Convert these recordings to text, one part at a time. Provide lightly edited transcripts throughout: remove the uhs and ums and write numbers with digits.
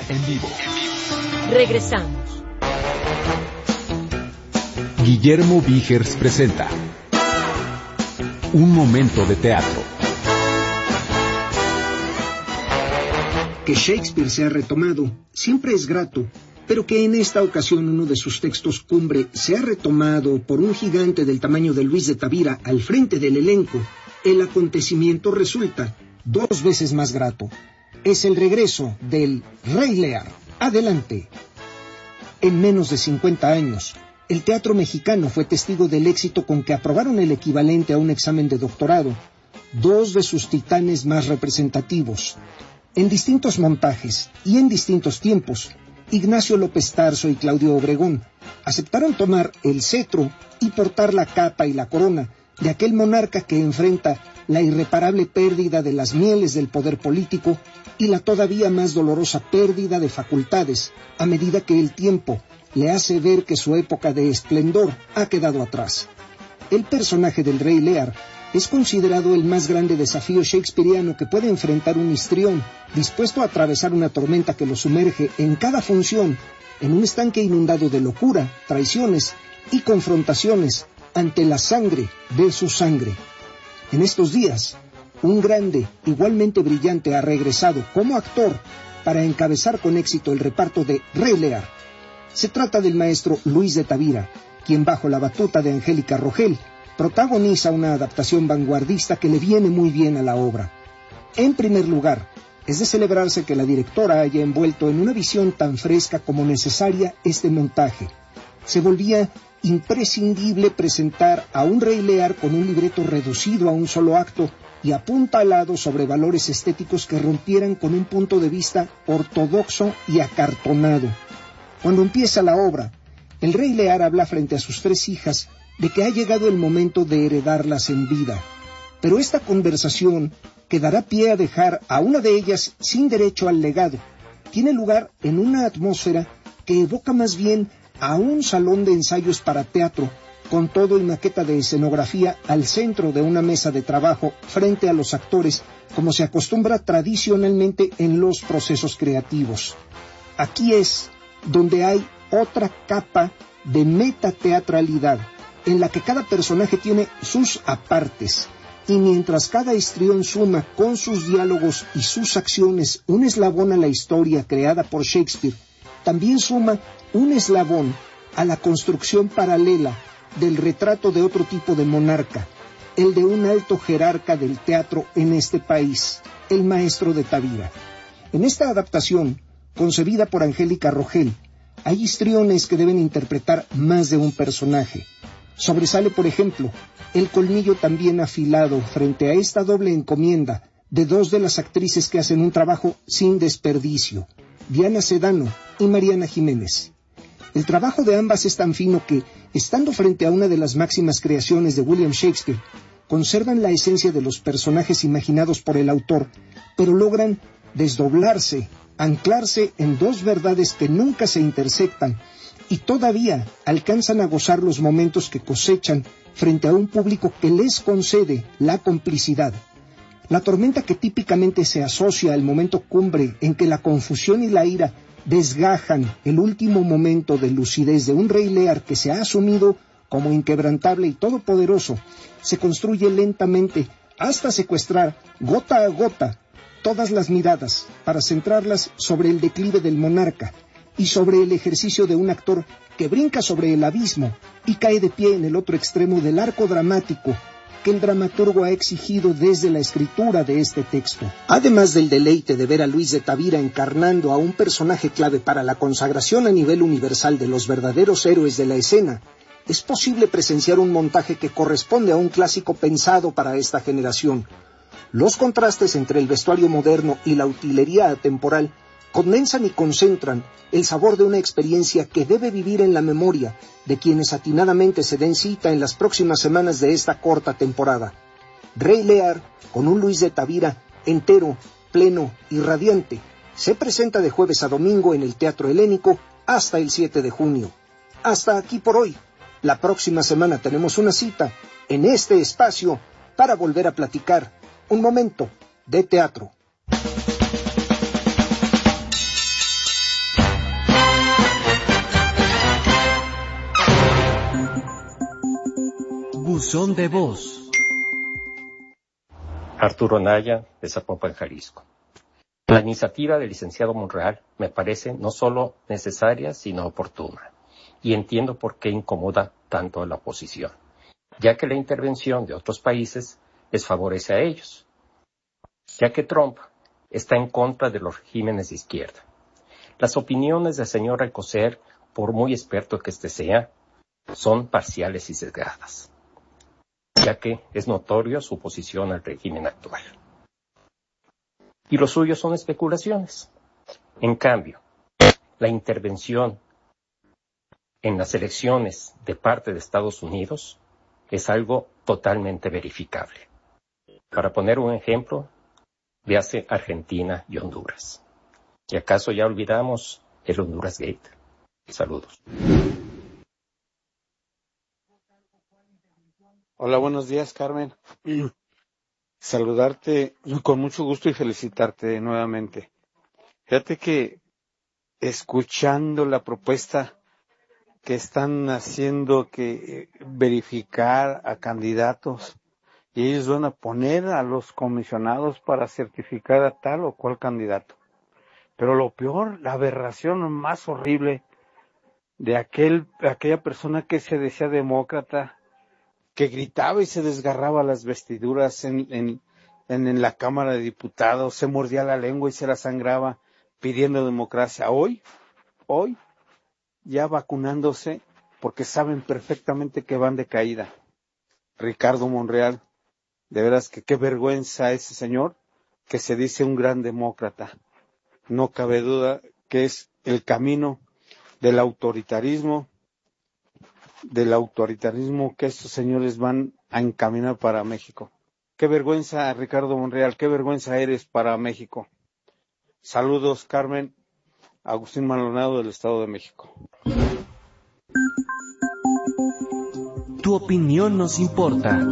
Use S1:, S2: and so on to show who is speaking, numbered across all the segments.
S1: En vivo.
S2: Regresamos.
S1: Guillermo Vigers presenta Un momento de teatro.
S3: Que Shakespeare se ha retomado siempre es grato, pero que en esta ocasión uno de sus textos cumbre se ha retomado por un gigante del tamaño de Luis de Tavira al frente del elenco, el acontecimiento resulta 2 veces más grato. Es el regreso del Rey Lear. Adelante. En menos de 50 años, el teatro mexicano fue testigo del éxito con que aprobaron el equivalente a un examen de doctorado 2 de sus titanes más representativos. En distintos montajes y en distintos tiempos, Ignacio López Tarso y Claudio Obregón aceptaron tomar el cetro y portar la capa y la corona de aquel monarca que enfrenta la irreparable pérdida de las mieles del poder político y la todavía más dolorosa pérdida de facultades a medida que el tiempo le hace ver que su época de esplendor ha quedado atrás. El personaje del Rey Lear es considerado el más grande desafío shakespeariano que puede enfrentar un histrión dispuesto a atravesar una tormenta que lo sumerge en cada función en un estanque inundado de locura, traiciones y confrontaciones ante la sangre de su sangre. En estos días, un grande, igualmente brillante, ha regresado como actor para encabezar con éxito el reparto de Rey Lear. Se trata del maestro Luis de Tavira, quien bajo la batuta de Angélica Rogel protagoniza una adaptación vanguardista que le viene muy bien a la obra. En primer lugar, es de celebrarse que la directora haya envuelto en una visión tan fresca como necesaria este montaje. Se volvía imprescindible presentar a un Rey Lear con un libreto reducido a un solo acto y apuntalado sobre valores estéticos que rompieran con un punto de vista ortodoxo y acartonado. Cuando empieza la obra, el Rey Lear habla frente a sus 3 hijas de que ha llegado el momento de heredarlas en vida. Pero esta conversación, que dará pie a dejar a una de ellas sin derecho al legado, tiene lugar en una atmósfera que evoca más bien a un salón de ensayos para teatro, con todo y maqueta de escenografía al centro de una mesa de trabajo frente a los actores, como se acostumbra tradicionalmente en los procesos creativos. Aquí es donde hay otra capa de metateatralidad, en la que cada personaje tiene sus apartes, y mientras cada histrión suma con sus diálogos y sus acciones un eslabón a la historia creada por Shakespeare, también suma un eslabón a la construcción paralela del retrato de otro tipo de monarca, el de un alto jerarca del teatro en este país, el maestro de Tavira. En esta adaptación, concebida por Angélica Rogel, hay histriones que deben interpretar más de un personaje. Sobresale, por ejemplo, el colmillo también afilado frente a esta doble encomienda de 2 de las actrices que hacen un trabajo sin desperdicio, Diana Sedano y Mariana Jiménez. El trabajo de ambas es tan fino que, estando frente a una de las máximas creaciones de William Shakespeare, conservan la esencia de los personajes imaginados por el autor, pero logran desdoblarse, anclarse en 2 verdades que nunca se intersectan, y todavía alcanzan a gozar los momentos que cosechan frente a un público que les concede la complicidad. La tormenta que típicamente se asocia al momento cumbre en que la confusión y la ira desgajan el último momento de lucidez de un Rey Lear que se ha asumido como inquebrantable y todopoderoso, se construye lentamente hasta secuestrar gota a gota todas las miradas para centrarlas sobre el declive del monarca y sobre el ejercicio de un actor que brinca sobre el abismo y cae de pie en el otro extremo del arco dramático que el dramaturgo ha exigido desde la escritura de este texto. Además del deleite de ver a Luis de Tavira encarnando a un personaje clave para la consagración a nivel universal de los verdaderos héroes de la escena, es posible presenciar un montaje que corresponde a un clásico pensado para esta generación. Los contrastes entre el vestuario moderno y la utilería atemporal condensan y concentran el sabor de una experiencia que debe vivir en la memoria de quienes atinadamente se den cita en las próximas semanas de esta corta temporada. Rey Lear, con un Luis de Tavira entero, pleno y radiante, se presenta de jueves a domingo en el Teatro Helénico hasta el 7 de junio. Hasta aquí por hoy. La próxima semana tenemos una cita en este espacio para volver a platicar un momento de teatro.
S4: Buzón de voz.
S5: Arturo Naya, de Zapopan, Jalisco. La iniciativa del licenciado Monreal me parece no solo necesaria, sino oportuna. Y entiendo por qué incomoda tanto a la oposición, ya que la intervención de otros países les favorece a ellos, ya que Trump está en contra de los regímenes de izquierda. Las opiniones del señor Alcocer, por muy experto que éste sea, son parciales y sesgadas, ya que es notorio su oposición al régimen actual. Y lo suyo son especulaciones. En cambio, la intervención en las elecciones de parte de Estados Unidos es algo totalmente verificable. Para poner un ejemplo, véase Argentina y Honduras. ¿Y acaso ya olvidamos el Honduras Gate? Saludos.
S6: Hola, buenos días, Carmen. Saludarte con mucho gusto y felicitarte nuevamente. Fíjate que escuchando la propuesta que están haciendo, que verificar a candidatos, y ellos van a poner a los comisionados para certificar a tal o cual candidato. Pero lo peor, la aberración más horrible de aquella persona que se decía demócrata, que gritaba y se desgarraba las vestiduras en la Cámara de Diputados, se mordía la lengua y se la sangraba pidiendo democracia. Hoy, ya vacunándose, porque saben perfectamente que van de caída. Ricardo Monreal, de veras que qué vergüenza ese señor que se dice un gran demócrata. No cabe duda que es el camino del autoritarismo que estos señores van a encaminar para México. Qué vergüenza, Ricardo Monreal, qué vergüenza eres para México. Saludos, Carmen. Agustín Maldonado, del Estado de México.
S4: Tu opinión nos importa.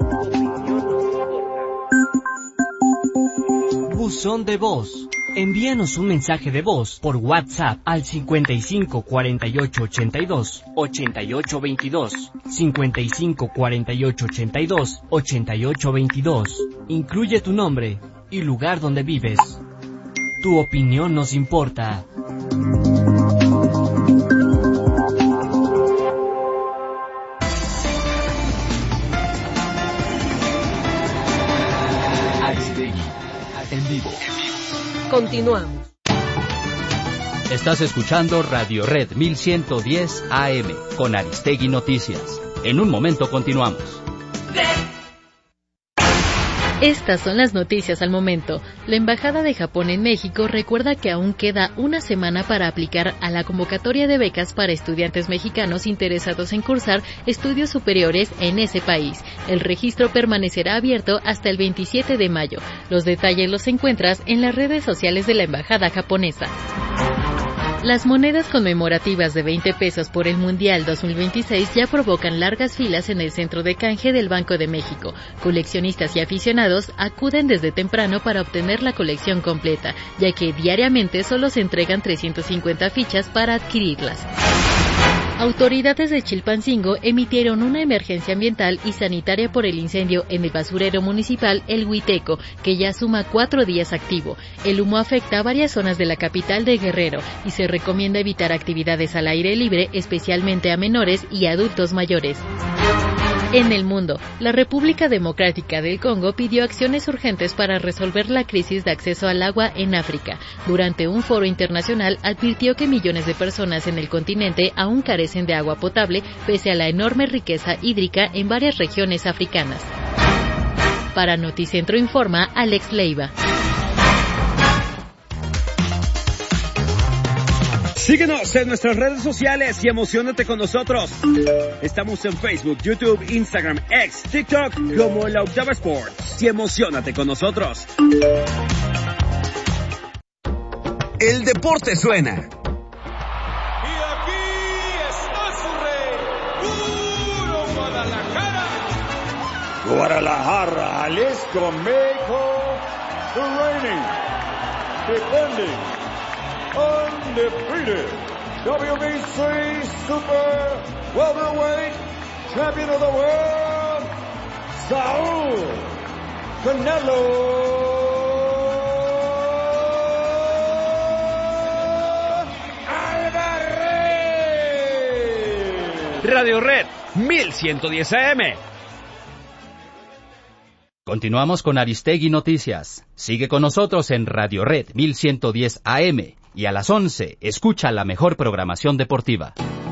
S4: Buzón de voz. Envíanos un mensaje de voz por WhatsApp al 55 48 82 88 22, 55 48 82 88 22. Incluye tu nombre y lugar donde vives. Tu opinión nos importa.
S1: Aristegui, en vivo.
S2: Continuamos.
S7: Estás escuchando Radio Red 1110 AM con Aristegui Noticias. En un momento continuamos.
S8: Estas son las noticias al momento. La Embajada de Japón en México recuerda que aún queda una semana para aplicar a la convocatoria de becas para estudiantes mexicanos interesados en cursar estudios superiores en ese país. El registro permanecerá abierto hasta el 27 de mayo. Los detalles los encuentras en las redes sociales de la Embajada japonesa. Las monedas conmemorativas de 20 pesos por el Mundial 2026 ya provocan largas filas en el centro de canje del Banco de México. Coleccionistas y aficionados acuden desde temprano para obtener la colección completa, ya que diariamente solo se entregan 350 fichas para adquirirlas. Autoridades de Chilpancingo emitieron una emergencia ambiental y sanitaria por el incendio en el basurero municipal El Huiteco, que ya suma 4 días activo. El humo afecta a varias zonas de la capital de Guerrero y se recomienda evitar actividades al aire libre, especialmente a menores y adultos mayores. En el mundo, la República Democrática del Congo pidió acciones urgentes para resolver la crisis de acceso al agua en África. Durante un foro internacional, advirtió que millones de personas en el continente aún carecen de agua potable, pese a la enorme riqueza hídrica en varias regiones africanas. Para Noticentro Informa, Alex Leiva.
S9: Síguenos en nuestras redes sociales y emociónate con nosotros. Estamos en Facebook, YouTube, Instagram, X, TikTok como La Octava Sports. Y emociónate con nosotros.
S1: El deporte suena.
S10: Y aquí está su rey, puro Guadalajara.
S11: Guadalajara, Jalisco, México, the reigning, defending, undefeated WBC Super Welterweight Champion of the World, Saúl Canelo
S9: Radio Red 1110 AM.
S7: Continuamos con Aristegui Noticias. Sigue con nosotros en Radio Red 1110 AM y a las 11 escucha la mejor programación deportiva.